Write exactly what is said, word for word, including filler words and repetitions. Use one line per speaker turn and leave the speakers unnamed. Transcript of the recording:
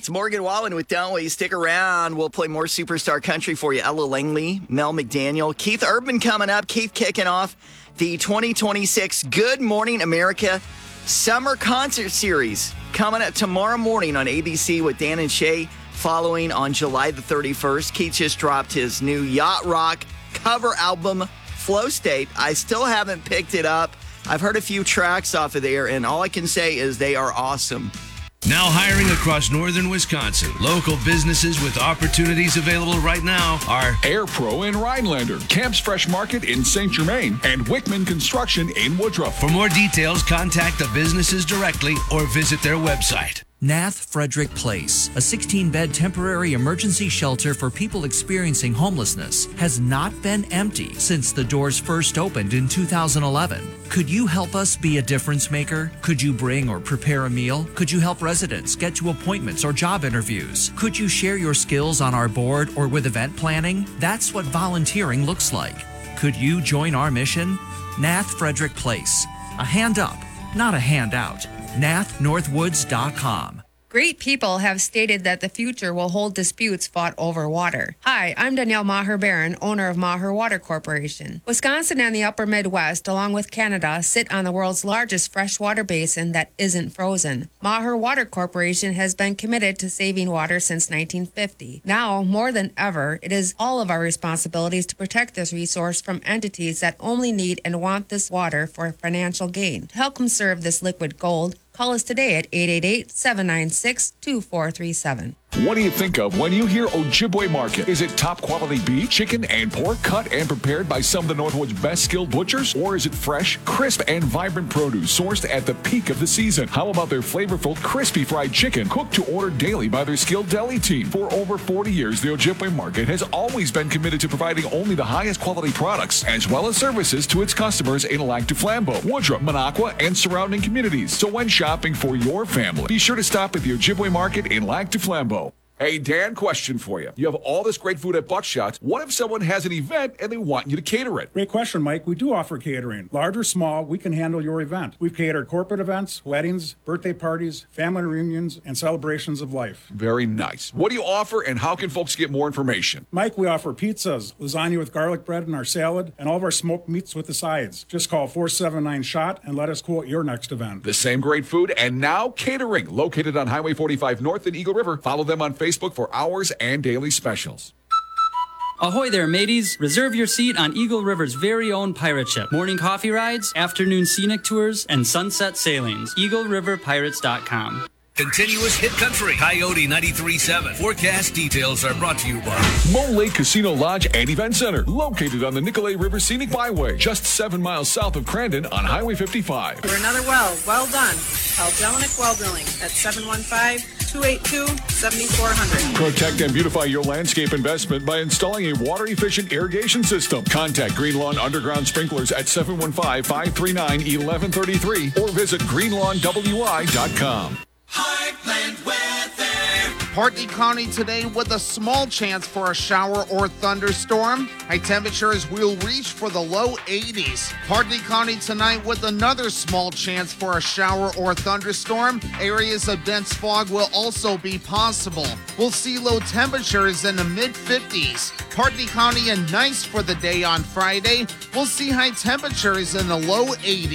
It's Morgan Wallen with Don't We. Stick around. We'll play more Superstar Country for you. Ella Langley, Mel McDaniel, Keith Urban coming up. Keith kicking off the twenty twenty-six Good Morning America Summer Concert Series coming up tomorrow morning on A B C with Dan and Shay, following on July the thirty-first. Keith just dropped his new yacht rock cover album, Flow State. I still haven't picked it up. I've heard a few tracks off of there, and all I can say is they are awesome.
Now hiring across northern Wisconsin. Local businesses with opportunities available right now are
AirPro in Rhinelander, Camp's Fresh Market in Saint Germain, and Wickman Construction in Woodruff.
For more details, contact the businesses directly or visit their website.
Nath Frederick Place, a sixteen-bed temporary emergency shelter for people experiencing homelessness, has not been empty since the doors first opened in two thousand eleven. Could you help us be a difference maker? Could you bring or prepare a meal? Could you help residents get to appointments or job interviews? Could you share your skills on our board or with event planning? That's what volunteering looks like. Could you join our mission? Nath Frederick Place. A hand up, not a handout. nath northwoods dot com.
Great people have stated that the future will hold disputes fought over water. Hi, I'm Danielle Maher-Barron, owner of Maher Water Corporation. Wisconsin and the upper Midwest, along with Canada, sit on the world's largest freshwater basin that isn't frozen. Maher Water Corporation has been committed to saving water since nineteen fifty. Now, more than ever, it is all of our responsibilities to protect this resource from entities that only need and want this water for financial gain. To help conserve this liquid gold, call us today at eight eight eight, seven nine six, two four three seven.
What do you think of when you hear Ojibwe Market? Is it top quality beef, chicken, and pork cut and prepared by some of the Northwood's best skilled butchers? Or is it fresh, crisp, and vibrant produce sourced at the peak of the season? How about their flavorful, crispy fried chicken cooked to order daily by their skilled deli team? For over forty years, the Ojibwe Market has always been committed to providing only the highest quality products, as well as services to its customers in Lac du Flambeau, Woodruff, Minocqua, and surrounding communities. So when shopping for your family, be sure to stop at the Ojibwe Market in Lac du Flambeau. Hey, Dan, question for you. You have all this great food at Buckshot. What if someone has an event and they want you to cater it?
Great question, Mike. We do offer catering. Large or small, we can handle your event. We've catered corporate events, weddings, birthday parties, family reunions, and celebrations of life.
Very nice. What do you offer, and how can folks get more information?
Mike, we offer pizzas, lasagna with garlic bread in our salad, and all of our smoked meats with the sides. Just call four seven nine SHOT and let us quote your next event.
The same great food and now catering. Located on Highway forty-five North in Eagle River. Follow them on Facebook. Facebook for hours and daily specials.
Ahoy there, mateys. Reserve your seat on Eagle River's very own pirate ship. Morning coffee rides, afternoon scenic tours, and sunset sailings. Eagle River Pirates dot com.
Continuous hit country, Coyote ninety-three point seven. Forecast details are brought to you by
Mole Lake Casino Lodge and Event Center, located on the Nicolet River Scenic Byway, just seven miles south of Crandon on Highway fifty-five.
For another well, well done. Call Jelinek Well Drilling at seven one five, two eight two, seven four zero zero.
Protect and beautify your landscape investment by installing a water-efficient irrigation system. Contact Green Lawn Underground Sprinklers at seven one five, five three nine, one one three three or visit green lawn w i dot com.
Heartland weather. Partly cloudy today with a small chance for a shower or thunderstorm. High temperatures will reach for the low eighties. Partly cloudy tonight with another small chance for a shower or thunderstorm. Areas of dense fog will also be possible. We'll see low temperatures in the mid fifties. Partly cloudy and nice for the day on Friday. We'll see high temperatures in the low eighties.